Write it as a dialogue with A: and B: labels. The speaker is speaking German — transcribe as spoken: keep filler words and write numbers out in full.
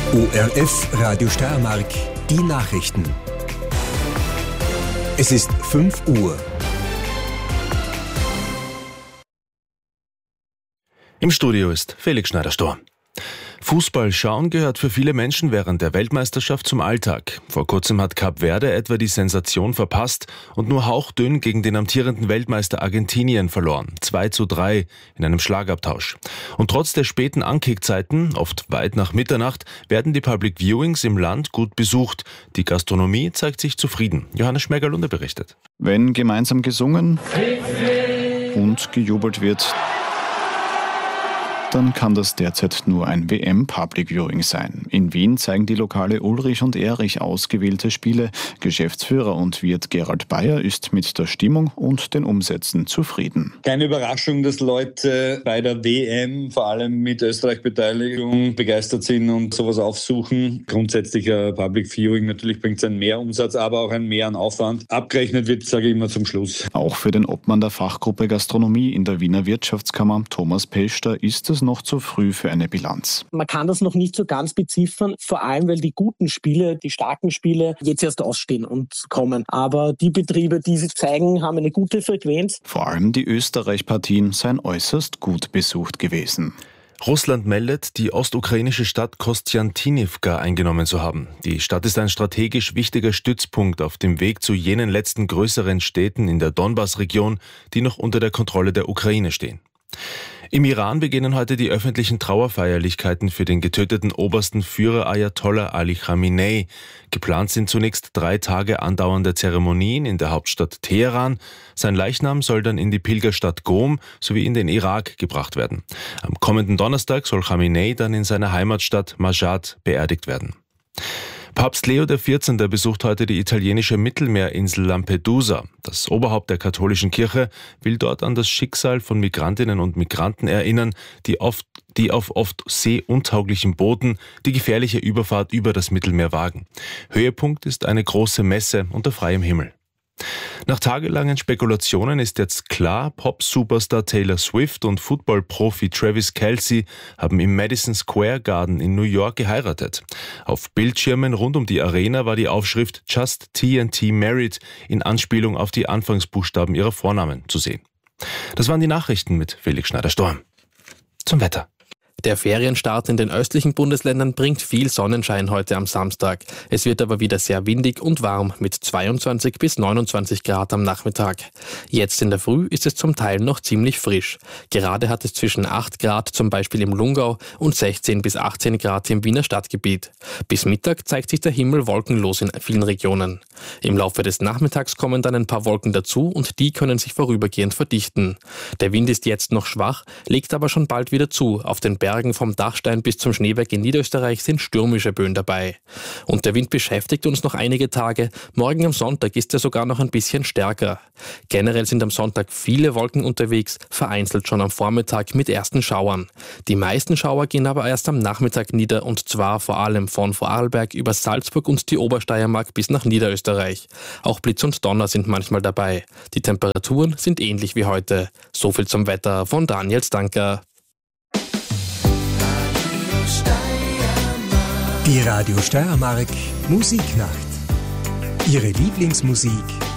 A: O R F Radio Steiermark, die Nachrichten. Es ist fünf Uhr.
B: Im Studio ist Felix Schneider-Stor. Fußball schauen gehört für viele Menschen während der Weltmeisterschaft zum Alltag. Vor kurzem hat Kap Verde etwa die Sensation verpasst und nur hauchdünn gegen den amtierenden Weltmeister Argentinien verloren. zwei zu drei in einem Schlagabtausch. Und trotz der späten Ankickzeiten, oft weit nach Mitternacht, werden die Public Viewings im Land gut besucht. Die Gastronomie zeigt sich zufrieden. Johannes Schmerger-Lunde berichtet.
C: Wenn gemeinsam gesungen und gejubelt wird, dann kann das derzeit nur ein W M-Public Viewing sein. In Wien zeigen die Lokale Ulrich und Erich ausgewählte Spiele. Geschäftsführer und Wirt Gerald Bayer ist mit der Stimmung und den Umsätzen zufrieden.
D: Keine Überraschung, dass Leute bei der W M, vor allem mit Österreich-Beteiligung, begeistert sind und sowas aufsuchen. Grundsätzlich ein Public Viewing, natürlich bringt es einen Mehrumsatz, aber auch einen Mehr an Aufwand. Abgerechnet wird, sage ich immer, zum Schluss.
C: Auch für den Obmann der Fachgruppe Gastronomie in der Wiener Wirtschaftskammer, Thomas Peschter, ist es noch zu früh für eine Bilanz.
E: Man kann das noch nicht so ganz beziffern, vor allem weil die guten Spiele, die starken Spiele jetzt erst ausstehen und kommen. Aber die Betriebe, die sie zeigen, haben eine gute Frequenz.
C: Vor allem die Österreich-Partien seien äußerst gut besucht gewesen.
B: Russland meldet, die ostukrainische Stadt Kostjantinivka eingenommen zu haben. Die Stadt ist ein strategisch wichtiger Stützpunkt auf dem Weg zu jenen letzten größeren Städten in der Donbass-Region, die noch unter der Kontrolle der Ukraine stehen. Im Iran beginnen heute die öffentlichen Trauerfeierlichkeiten für den getöteten obersten Führer Ayatollah Ali Khamenei. Geplant sind zunächst drei Tage andauernde Zeremonien in der Hauptstadt Teheran. Sein Leichnam soll dann in die Pilgerstadt Qom sowie in den Irak gebracht werden. Am kommenden Donnerstag soll Khamenei dann in seiner Heimatstadt Mashhad beerdigt werden. Papst Leo der vierzehnte besucht heute die italienische Mittelmeerinsel Lampedusa. Das Oberhaupt der katholischen Kirche will dort an das Schicksal von Migrantinnen und Migranten erinnern, die, oft, die auf oft seeuntauglichen Booten die gefährliche Überfahrt über das Mittelmeer wagen. Höhepunkt ist eine große Messe unter freiem Himmel. Nach tagelangen Spekulationen ist jetzt klar, Pop-Superstar Taylor Swift und Football-Profi Travis Kelce haben im Madison Square Garden in New York geheiratet. Auf Bildschirmen rund um die Arena war die Aufschrift Just T and T Married in Anspielung auf die Anfangsbuchstaben ihrer Vornamen zu sehen. Das waren die Nachrichten mit Felix Schneider-Stor. Zum Wetter.
F: Der Ferienstart in den östlichen Bundesländern bringt viel Sonnenschein heute am Samstag. Es wird aber wieder sehr windig und warm mit zweiundzwanzig bis neunundzwanzig Grad am Nachmittag. Jetzt in der Früh ist es zum Teil noch ziemlich frisch. Gerade hat es zwischen acht Grad zum Beispiel im Lungau und sechzehn bis achtzehn Grad im Wiener Stadtgebiet. Bis Mittag zeigt sich der Himmel wolkenlos in vielen Regionen. Im Laufe des Nachmittags kommen dann ein paar Wolken dazu und die können sich vorübergehend verdichten. Der Wind ist jetzt noch schwach, legt aber schon bald wieder zu. Auf den Bergen vom Dachstein bis zum Schneeberg in Niederösterreich sind stürmische Böen dabei. Und der Wind beschäftigt uns noch einige Tage. Morgen am Sonntag ist er sogar noch ein bisschen stärker. Generell sind am Sonntag viele Wolken unterwegs, vereinzelt schon am Vormittag mit ersten Schauern. Die meisten Schauer gehen aber erst am Nachmittag nieder und zwar vor allem von Vorarlberg über Salzburg und die Obersteiermark bis nach Niederösterreich. Auch Blitz und Donner sind manchmal dabei. Die Temperaturen sind ähnlich wie heute. So viel zum Wetter von Daniel Stanker.
A: Die Radio Steiermark Musiknacht. Ihre Lieblingsmusik